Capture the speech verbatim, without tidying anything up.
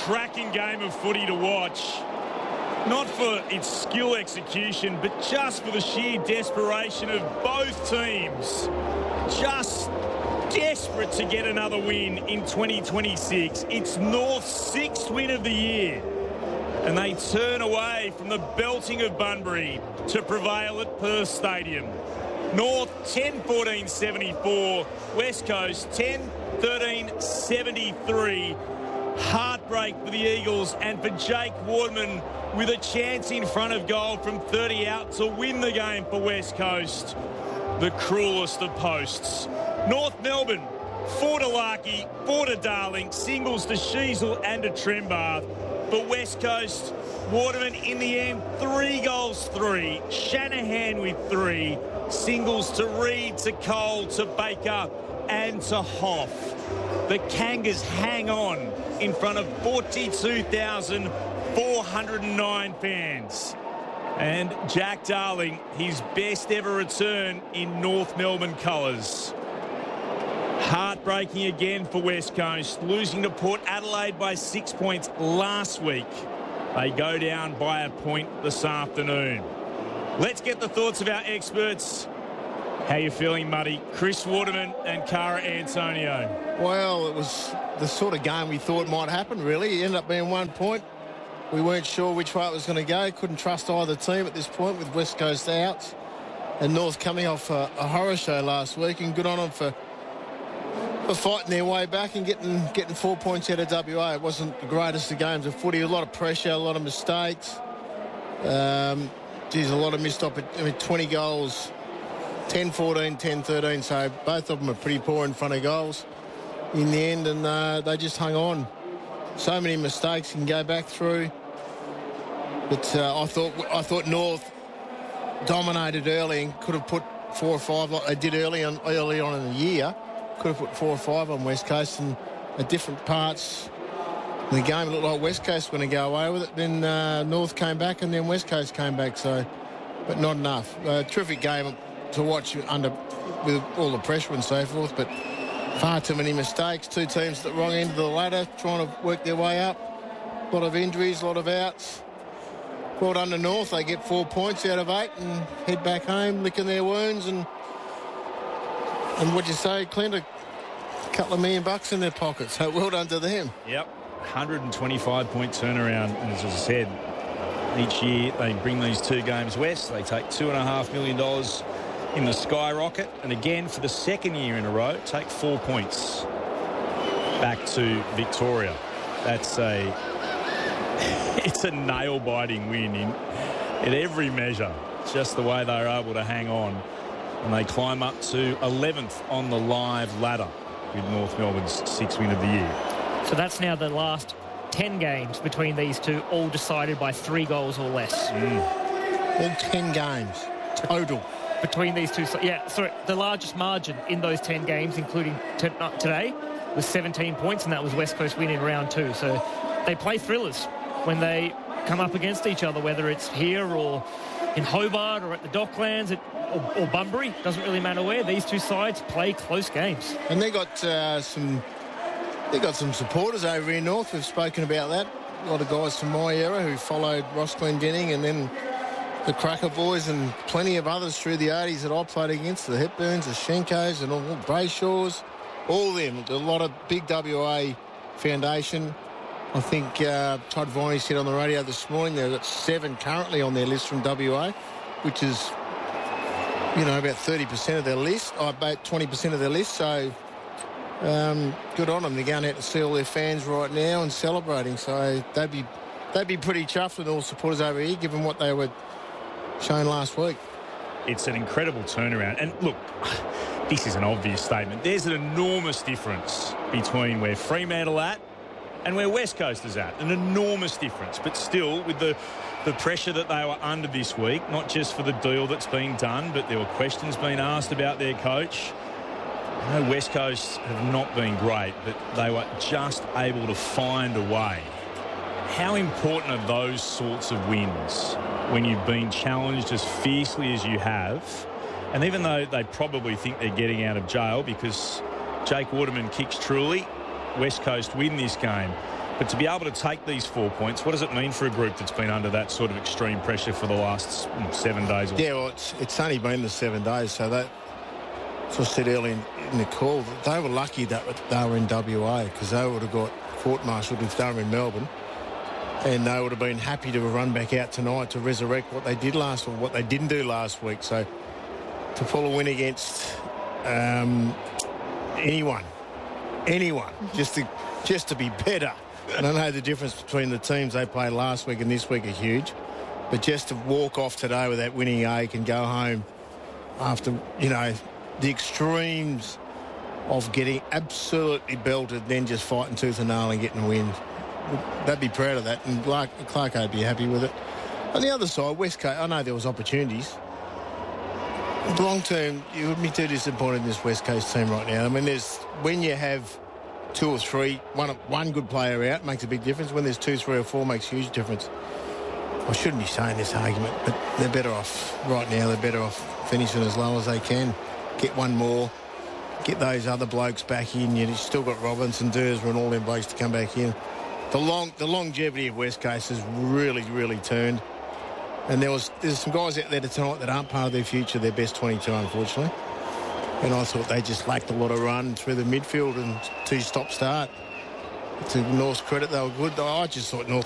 cracking game of footy to watch. Not for its skill execution, but just for the sheer desperation of both teams. Just desperate to get another win in twenty twenty-six. It's North's sixth win of the year. And they turn away from the belting of Bunbury to prevail at Perth Stadium. North ten fourteen seventy-four, West Coast ten thirteen seventy-three. Heartbreak for the Eagles and for Jake Waterman with a chance in front of goal from thirty out to win the game for West Coast. The cruelest of posts. North Melbourne, four to Larkey, four to Darling, singles to Sheasel and to Trembath. For West Coast, Waterman in the end, three goals, three. Shanahan with three. Singles to Reid, to Cole, to Baker and to Hoff. The Kangas hang on in front of forty-two thousand four hundred nine fans. And Jack Darling, his best ever return in North Melbourne colours. Heartbreaking again for West Coast, losing to Port Adelaide by six points last week. They go down by a point this afternoon. Let's get the thoughts of our experts. How you feeling, Muddy? Chris Waterman and Cara Antonio. Well, it was the sort of game we thought might happen, really. It ended up being one point. We weren't sure which way it was going to go. Couldn't trust either team at this point with West Coast out. And North coming off a, a horror show last week, and good on them for, for fighting their way back and getting getting four points out of W A. It wasn't the greatest of games of footy. A lot of pressure, a lot of mistakes. Um, geez, a lot of missed opportunities. I mean, twenty goals, ten fourteen, ten thirteen. So both of them are pretty poor in front of goals in the end, and uh, they just hung on. So many mistakes can go back through. But uh, I thought I thought North dominated early and could have put four or five like they did early on early on in the year. Could have put four or five on West Coast, and at different parts of the game it looked like West Coast were going to go away with it. Then uh, North came back, and then West Coast came back. So, but not enough. Uh, terrific game to watch under with all the pressure and so forth, but far too many mistakes. Two teams at the wrong end of the ladder trying to work their way up. A lot of injuries, a lot of outs. Well done to North. They get four points out of eight and head back home, licking their wounds. And and what'd you say, Clint? A couple of million bucks in their pockets. So well done to them. Yep, one hundred twenty-five point turnaround. And as I said, each year they bring these two games west. They take two and a half million dollars in the skyrocket, and again for the second year in a row take four points back to Victoria. That's a it's a nail-biting win in at every measure. Just the way they're able to hang on, and they climb up to eleventh on the live ladder with North Melbourne's sixth win of the year. So that's now the last ten games between these two, all decided by three goals or less. Mm. All ten games total. Between these two, yeah, sorry, the largest margin in those ten games, including t- today, was seventeen points, and that was West Coast winning round two. So they play thrillers when they come up against each other, whether it's here or in Hobart or at the Docklands it, or, or Bunbury. Doesn't really matter where. These two sides play close games. And they got uh, some, they got some supporters over in North. We've spoken about that. A lot of guys from my era who followed Ross Glendinning, and then the Cracker Boys and plenty of others through the eighties that I played against, the Hepburns, the Schenkos and all the Brayshaws, all of them. A lot of big W A foundation. I think uh, Todd Viney said on the radio this morning they've got seven currently on their list from W A, which is, you know, about thirty percent of their list, or about twenty percent of their list. So um, good on them. They're going out to see all their fans right now and celebrating. So they'd be, they'd be pretty chuffed with all supporters over here, given what they were shown last week. It's an incredible turnaround. And look, this is an obvious statement. There's an enormous difference between where Fremantle at and where West Coast is at. An enormous difference. But still, with the, the pressure that they were under this week, not just for the deal that's been done, but there were questions being asked about their coach. I know West Coast have not been great, but they were just able to find a way. How important are those sorts of wins when you've been challenged as fiercely as you have? And even though they probably think they're getting out of jail because Jake Waterman kicks truly, West Coast win this game. But to be able to take these four points, what does it mean for a group that's been under that sort of extreme pressure for the last mm, seven days? Or yeah, well, it's, it's only been the seven days, so that, as I said earlier in, in the call, they were lucky that they were in W A, because they would have got court-martialed if they were in Melbourne, and they would have been happy to run back out tonight to resurrect what they did last week, what they didn't do last week. So to pull a win against um, anyone, anyone, just to just to be better. And I know the difference between the teams they played last week and this week are huge, but just to walk off today with that winning ache and go home after, you know, the extremes of getting absolutely belted, then just fighting tooth and nail and getting a win. They'd be proud of that, and Clark, Clark would be happy with it. On the other side, West Coast, I know there was opportunities. Long term, you would be too disappointed in this West Coast team right now. I mean, there's when you have two or three, one one good player out makes a big difference. When there's two, three or four, makes a huge difference. I shouldn't be saying this argument, but they're better off right now. They're better off finishing as low as they can. Get one more. Get those other blokes back in. You've still got Robinson, Dursma and all them blokes to come back in. The long, the longevity of West Coast has really, really turned. And there was there's some guys out there tonight that aren't part of their future, their best twenty-two, unfortunately. And I thought they just lacked a lot of run through the midfield and two-stop start. To North's credit, they were good. I just thought North